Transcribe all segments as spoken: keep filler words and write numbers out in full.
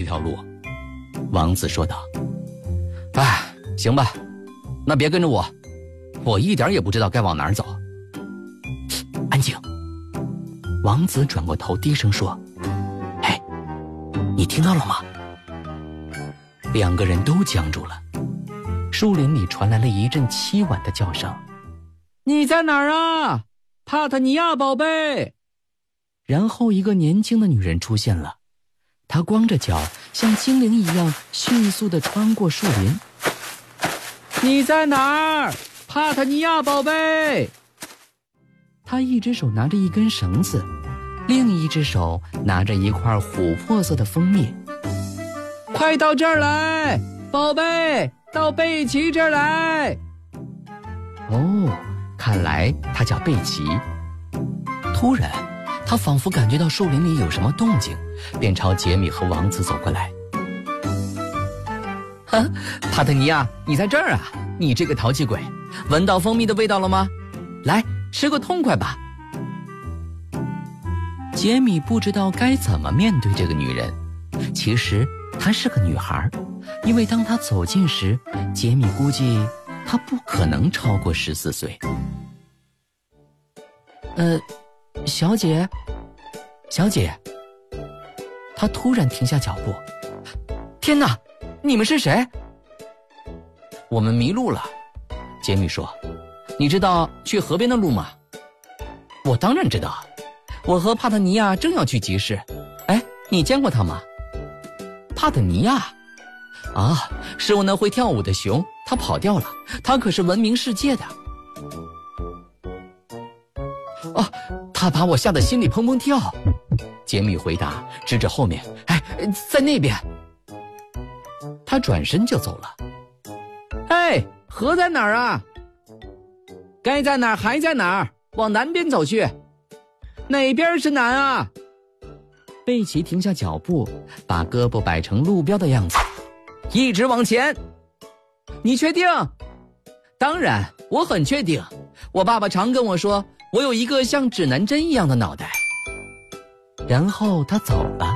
条路。王子说道。哎，行吧，那别跟着我，我一点也不知道该往哪儿走。安静。王子转过头低声说，嘿，你听到了吗？两个人都僵住了。树林里传来了一阵凄婉的叫声，你在哪儿啊，帕特尼亚宝贝？然后一个年轻的女人出现了，她光着脚，像精灵一样迅速地穿过树林。你在哪儿，帕特尼亚宝贝？她一只手拿着一根绳子，另一只手拿着一块琥珀色的蜂蜜。快到这儿来，宝贝，到贝奇这儿来。哦，看来他叫贝奇。突然他仿佛感觉到树林里有什么动静，便朝杰米和王子走过来。哈，帕特尼亚，你在这儿啊，你这个淘气鬼，闻到蜂蜜的味道了吗？来，吃个痛快吧。杰米不知道该怎么面对这个女人，其实她是个女孩，因为当她走近时，杰米估计她不可能超过十四岁。呃，小姐，小姐。她突然停下脚步。天哪，你们是谁？我们迷路了，杰米说。你知道去河边的路吗？我当然知道，我和帕特尼亚正要去集市。哎，你见过他吗？帕特尼亚？啊，是我那会跳舞的熊，他跑掉了，他可是闻名世界的。哦，他把我吓得心里砰砰跳。杰米回答，指着后面，哎，在那边。他转身就走了。哎，河在哪儿啊？该在哪儿还在哪儿，往南边走去。哪边是南啊？贝奇停下脚步，把胳膊摆成路标的样子，一直往前。你确定？当然，我很确定。我爸爸常跟我说，我有一个像指南针一样的脑袋。然后他走了。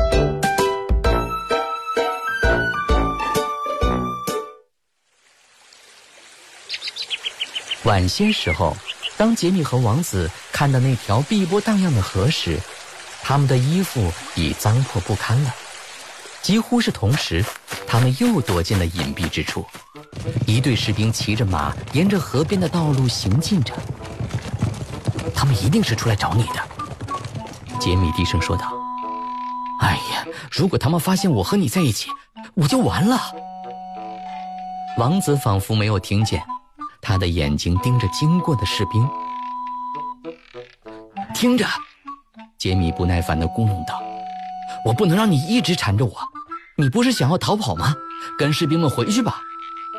晚些时候，当杰米和王子看到那条碧波荡漾的河时，他们的衣服已脏破不堪了。几乎是同时，他们又躲进了隐蔽之处。一队士兵骑着马，沿着河边的道路行进着。他们一定是出来找你的，杰米低声说道。哎呀，如果他们发现我和你在一起，我就完了。王子仿佛没有听见，他的眼睛盯着经过的士兵。听着，杰米不耐烦地咕哝道，我不能让你一直缠着我，你不是想要逃跑吗？跟士兵们回去吧。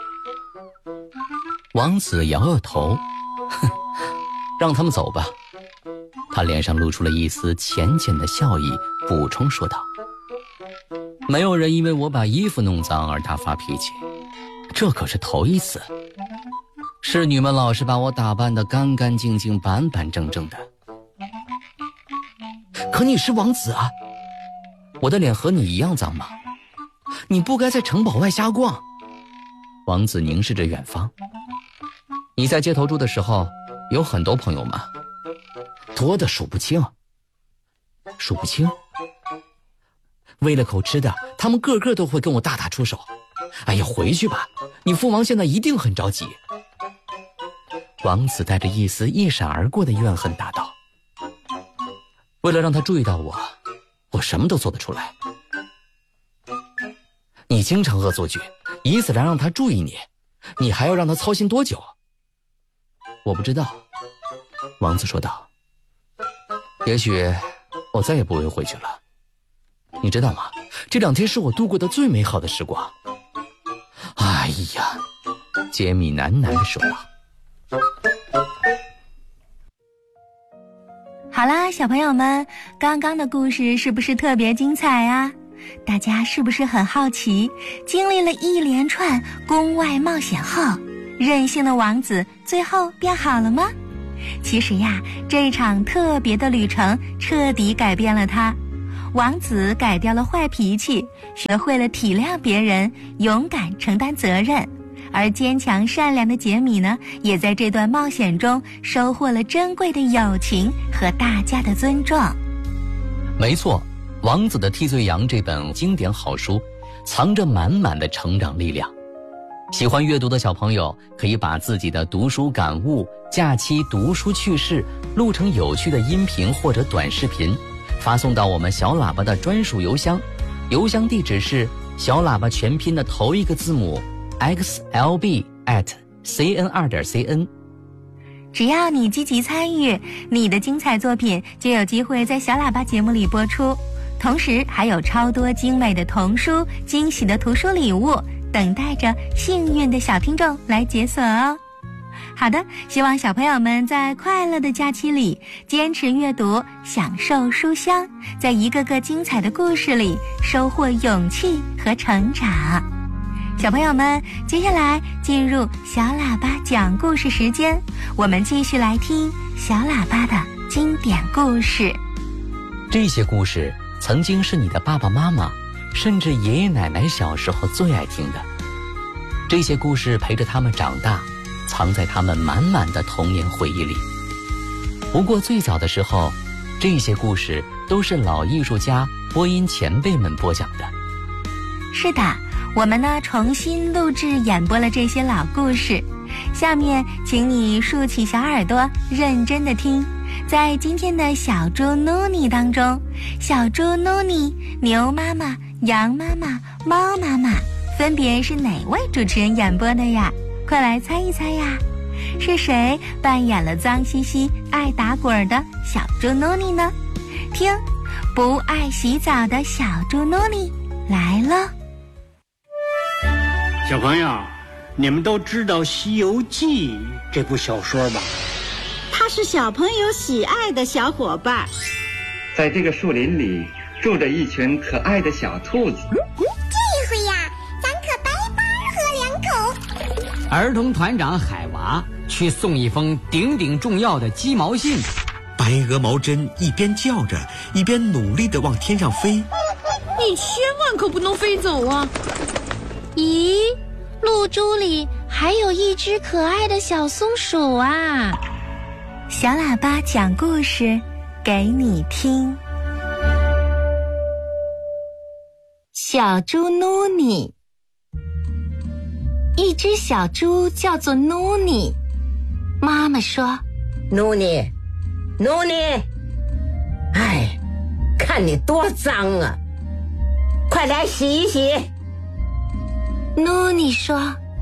王子摇摇头，哼，让他们走吧。他脸上露出了一丝浅浅的笑意，补充说道，没有人因为我把衣服弄脏而大发脾气，这可是头一次。侍女们老是把我打扮得干干净净、板板正正的。可你是王子啊，我的脸和你一样脏吗？你不该在城堡外瞎逛。王子凝视着远方。你在街头住的时候有很多朋友吗？多的数不清。数不清？为了口吃的，他们个个都会跟我大打出手。哎呀，回去吧，你父王现在一定很着急。王子带着一丝一闪而过的怨恨答道，为了让他注意到我，我什么都做得出来。你经常恶作剧，以此来让他注意你，你还要让他操心多久？我不知道，王子说道。也许我再也不会回去了。你知道吗？这两天是我度过的最美好的时光。哎呀，杰米喃喃地说道。 好啦，小朋友们，刚刚的故事是不是特别精彩啊？大家是不是很好奇，经历了一连串宫外冒险后，任性的王子最后变好了吗？其实呀，这场特别的旅程彻底改变了他。 王子改掉了坏脾气，学会了体谅别人，勇敢承担责任。而坚强善良的杰米呢，也在这段冒险中收获了珍贵的友情和大家的尊重。 没错，《王子的替罪羊》这本经典好书藏着满满的成长力量。喜欢阅读的小朋友可以把自己的读书感悟、假期读书趣事录成有趣的音频或者短视频，发送到我们小喇叭的专属邮箱，邮箱地址是小喇叭全拼的头一个字母 x l b at c n 二点 c n。 只要你积极参与，你的精彩作品就有机会在小喇叭节目里播出，同时还有超多精美的童书、惊喜的图书礼物等待着幸运的小听众来解锁哦。好的，希望小朋友们在快乐的假期里坚持阅读，享受书香，在一个个精彩的故事里收获勇气和成长。小朋友们，接下来进入小喇叭讲故事时间，我们继续来听小喇叭的经典故事。 这些故事曾经是你的爸爸妈妈甚至爷爷奶奶小时候最爱听的，这些故事陪着他们长大，藏在他们满满的童年回忆里。不过最早的时候，这些故事都是老艺术家、播音前辈们播讲的。 是的，我们呢重新录制演播了这些老故事，下面请你竖起小耳朵，认真的听。在今天的小猪努尼当中，小猪努尼、牛妈妈、羊妈妈、猫妈妈分别是哪位主持人演播的呀？快来猜一猜呀！是谁扮演了脏兮兮、爱打滚的小猪努尼呢？听，不爱洗澡的小猪努尼来了。 小朋友，你们都知道《西游记》这部小说吧？ 它是小朋友喜爱的小伙伴。 在这个树林里住着一群可爱的小兔子。 这回呀，咱可白白喝两口。 儿童团长海娃去送一封顶顶重要的鸡毛信。 白鹅毛针一边叫着，一边努力地往天上飞。 你千万可不能飞走啊！ 咦，露珠里还有一只可爱的小松鼠啊！ 小喇叭讲故事给你听。小猪努尼。一只小猪叫做努尼，妈妈说： 努尼，努尼，哎，看你多脏啊，快来洗一洗。 努尼说：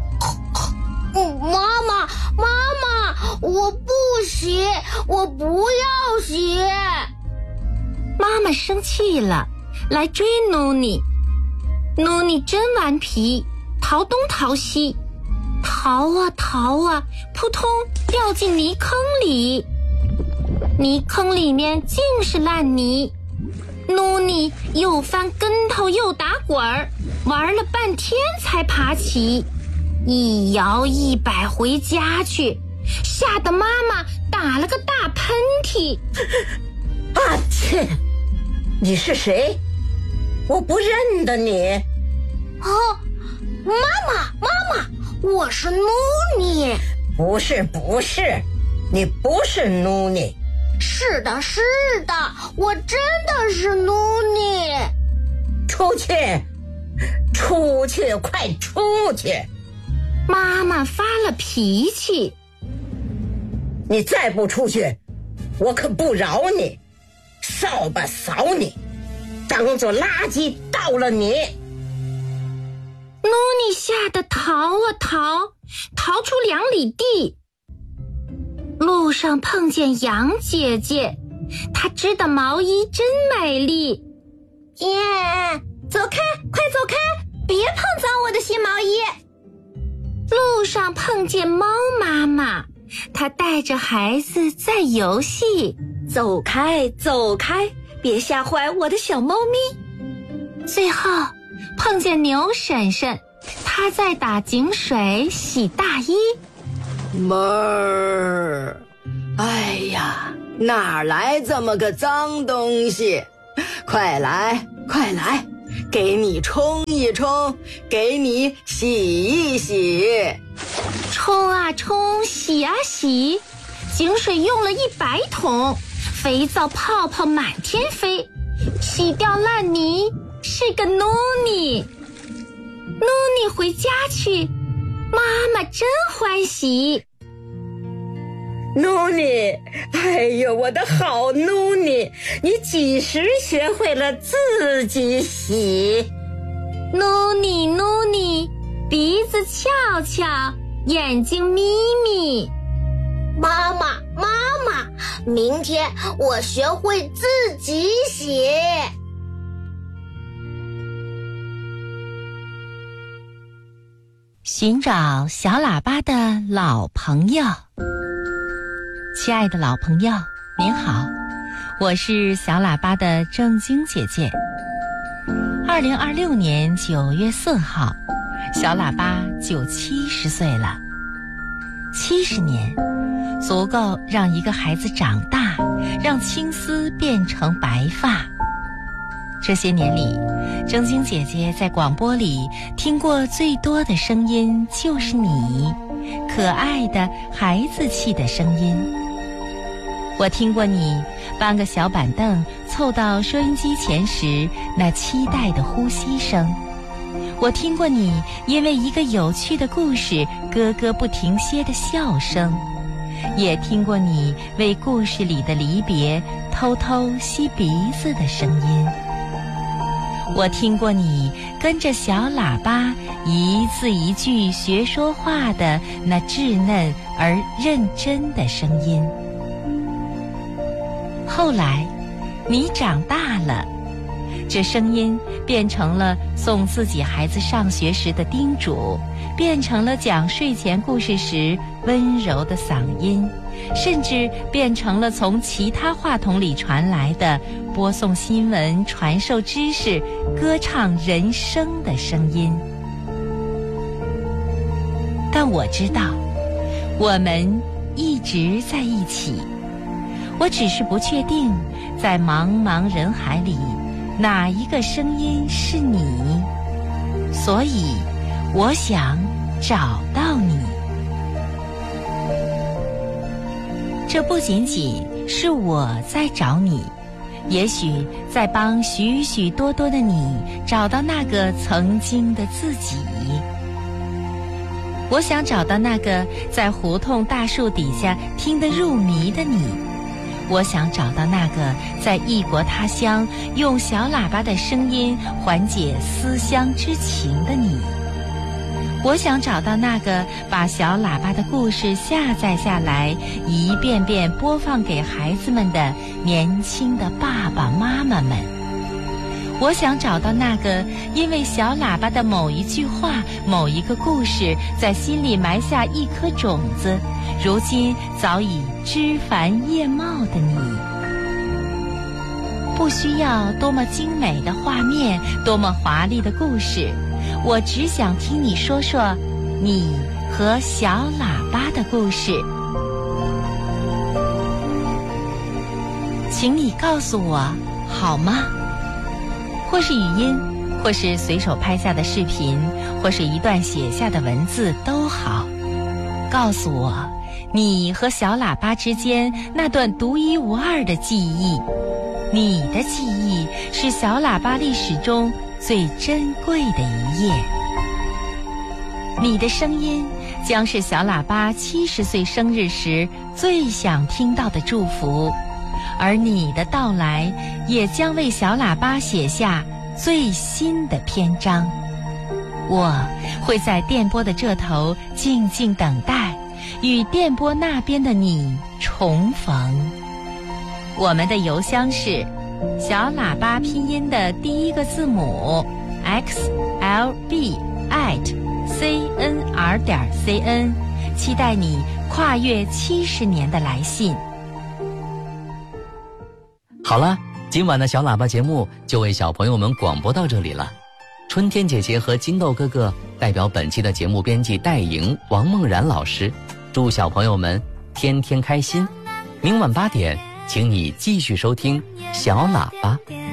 妈妈，妈妈，我不洗，我不要洗。 妈妈生气了，来追努尼。努尼真顽皮，逃东逃西，逃啊逃啊，扑通掉进泥坑里。泥坑里面尽是烂泥，努尼又翻跟头又打滚儿，玩了半天才爬起，一摇一摆回家去，吓得妈妈打了个大喷嚏。 啊切！你是谁？我不认得你。 哦，妈妈，妈妈，我是努尼。 不是，不是，你不是努尼。 是的，是的，我真的是努尼。 出去，出去，快出去！ 妈妈发了脾气。 你再不出去，我可不饶你，扫把扫你，当做垃圾倒了你。 努尼吓得逃啊逃，逃出两里地。路上碰见杨姐姐，她织的毛衣真美丽。 耶，走开，快走开，别碰脏我的新毛衣。 路上碰见猫妈妈，她带着孩子在游戏。 走开，走开，别吓坏我的小猫咪。 最后碰见牛婶婶，她在打井水洗大衣。 妹儿，哎呀，哪来这么个脏东西？ 快来快来，给你冲一冲，给你洗一洗。 冲啊冲，洗啊洗，井水用了一百桶，肥皂泡泡满天飞，洗掉烂泥是个努尼。努尼回家去，妈妈真欢喜。 努尼，哎呦，我的好努尼，你几时学会了自己洗？ 努尼努尼，鼻子翘翘，眼睛眯眯。 妈妈妈妈，明天我学会自己洗。 寻找小喇叭的老朋友。亲爱的老朋友，您好，我是小喇叭的正晶姐姐。二零二六年九月四号，小喇叭就七十岁了。七十年，足够让一个孩子长大，让青丝变成白发。这些年里，正晶姐姐在广播里听过最多的声音就是你，可爱的孩子气的声音。我听过你搬个小板凳凑到收音机前时那期待的呼吸声，我听过你因为一个有趣的故事咯咯不停歇的笑声，也听过你为故事里的离别偷偷吸鼻子的声音。我听过你跟着小喇叭一字一句学说话的那稚嫩而认真的声音。后来你长大了，这声音变成了送自己孩子上学时的叮嘱，变成了讲睡前故事时温柔的嗓音，甚至变成了从其他话筒里传来的播送新闻、传授知识、歌唱人生的声音。但我知道，我们一直在一起，我只是不确定，在茫茫人海里，哪一个声音是你？所以，我想找到你。这不仅仅是我在找你，也许在帮许许多多的你找到那个曾经的自己。我想找到那个在胡同大树底下听得入迷的你，我想找到那个在异国他乡用小喇叭的声音缓解思乡之情的你，我想找到那个把小喇叭的故事下载下来一遍遍播放给孩子们的年轻的爸爸妈妈们，我想找到那个因为小喇叭的某一句话、某一个故事在心里埋下一颗种子，如今早已枝繁叶茂的你。不需要多么精美的画面，多么华丽的故事，我只想听你说说你和小喇叭的故事。请你告诉我好吗？或是语音，或是随手拍下的视频，或是一段写下的文字都好。告诉我你和小喇叭之间那段独一无二的记忆，你的记忆是小喇叭历史中最珍贵的一页。你的声音将是小喇叭七十岁生日时最想听到的祝福，而你的到来也将为小喇叭写下最新的篇章。我会在电波的这头静静等待，与电波那边的你重逢。我们的邮箱是小喇叭拼音的第一个字母 x l b at c n r 点 c n， 期待你跨越七十年的来信。 好了，今晚的小喇叭节目就为小朋友们广播到这里了。春天姐姐和金豆哥哥代表本期的节目编辑戴莹、王梦然老师，祝小朋友们天天开心。明晚八点，请你继续收听小喇叭。